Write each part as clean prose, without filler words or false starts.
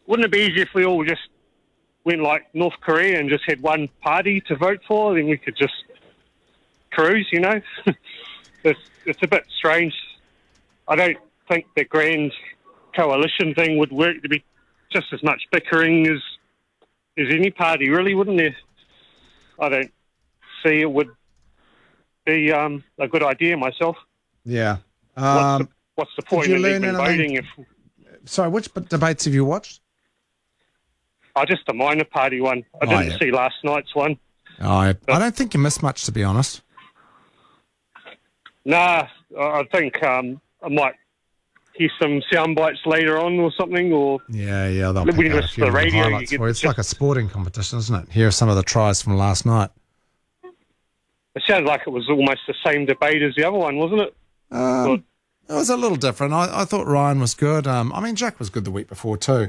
wouldn't it be easier if we all just went like North Korea and just had one party to vote for? Then we could just cruise, you know? It's a bit strange. I don't think the grand coalition thing would work. To be just as much bickering as any party, really, wouldn't there? I don't see it would be a good idea myself. Yeah. What's the point of even voting if... Sorry, which debates have you watched? Just the minor party one. I didn't see last night's one. I don't think you missed much, to be honest. Nah, I think I might hear some sound bites later on or something. Or yeah, they'll when pick you out a listen few to the of the radio, highlights for you. It's like a sporting competition, isn't it? Here are some of the tries from last night. It sounded like it was almost the same debate as the other one, wasn't it? It was a little different. I thought Ryan was good. I mean, Jack was good the week before too.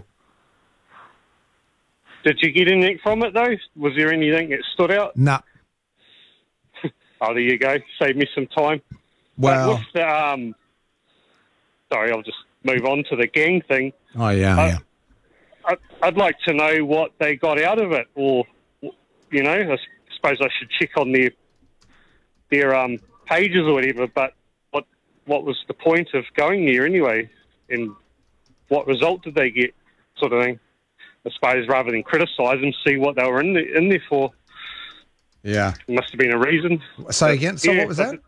Did you get anything from it, though? Was there anything that stood out? Nah. Oh, there you go. Save me some time. Well... With the, sorry, I'll just move on to the gang thing. Oh, yeah. I'd like to know what they got out of it, or, you know, I suppose I should check on their pages or whatever, but what was the point of going there anyway, and what result did they get, sort of thing? I suppose rather than criticise them, see what they were in there for. Yeah. There must have been a reason. So again, what was that?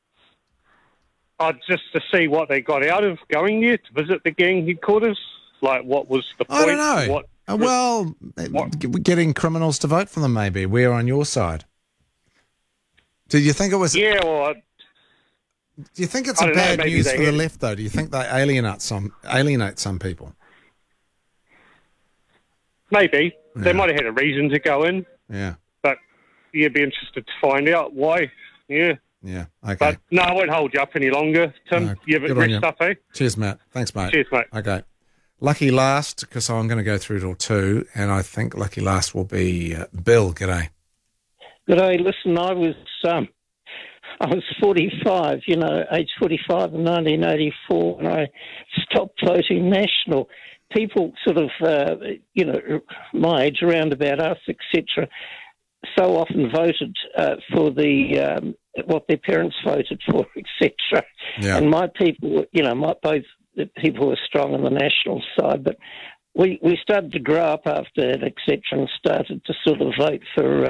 Just to see what they got out of going there, to visit the gang headquarters. Like, what was the point? I don't know. Getting criminals to vote for them, maybe. We're on your side. Did you think it was... Yeah, well... Do you think it's a bad news for the left, though? Do you think they alienate some people? Maybe. Yeah. They might have had a reason to go in. Yeah. But you'd be interested to find out why. Yeah. Yeah, okay. But no, I won't hold you up any longer, Tim. You have it rest up, eh? Cheers, Matt. Thanks, mate. Cheers, mate. Okay. Lucky last, because I'm going to go through till 2, and I think lucky last will be Bill. G'day. G'day. Listen, I was 45, age 45 in 1984, when I stopped voting national. People sort of, my age, around about us, etc., so often voted for the what their parents voted for, etc. Yeah. And my people, both the people were strong on the national side, but we started to grow up after that, etc., and started to sort of vote for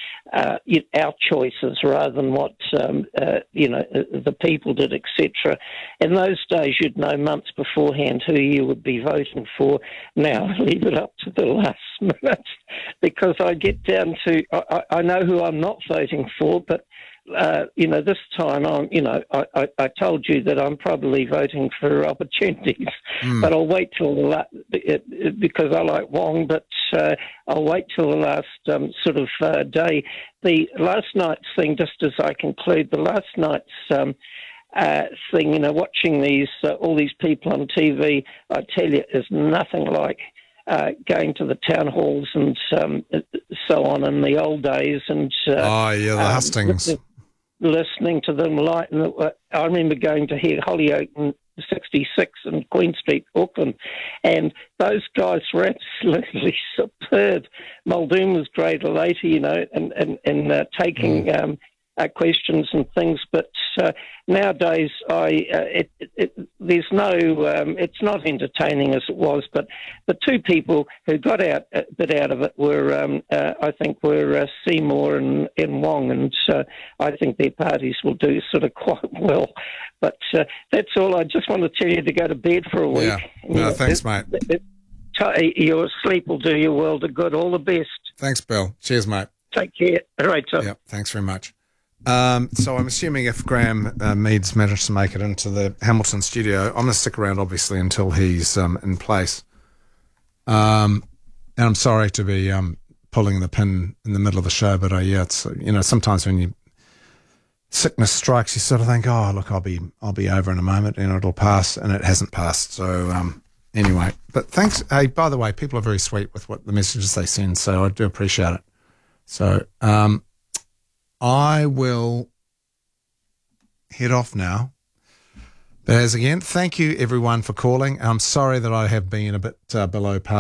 our choices rather than what the people did, etc. In those days, you'd know months beforehand who you would be voting for. Now I leave it up to the last minute because I get down to I know who I'm not voting for, but. This time I told you that I'm probably voting for opportunities, but I'll wait till because I like Wong, but I'll wait till the last day. The last night's thing, just as I conclude, the last night's thing, watching these all these people on TV, I tell you, is nothing like going to the town halls and so on in the old days. And the hustings. Listening to them, I remember going to hear Hollyoake in 66 in Queen Street, Auckland, and those guys were absolutely superb. Muldoon was great later, and taking questions and things, but nowadays there's no, it's not entertaining as it was, but the two people who got a bit out of it were, I think, were Seymour and Wong, and I think their parties will do sort of quite well. But that's all. I just want to tell you to go to bed for a week. Yeah. No, thanks, mate. Your sleep will do you world of good. All the best. Thanks, Bill. Cheers, mate. Take care. All right, sir. Yeah, thanks very much. So I'm assuming if Graham Meads managed to make it into the Hamilton studio, I'm going to stick around, obviously, until he's in place. And I'm sorry to be pulling the pin in the middle of the show, but it's sometimes when sickness strikes, you sort of think, oh look, I'll be over in a moment, it'll pass, and it hasn't passed. So anyway, but thanks. Hey, by the way, people are very sweet with what the messages they send, so I do appreciate it. So I will head off now. But as again, thank you everyone for calling. I'm sorry that I have been a bit below par.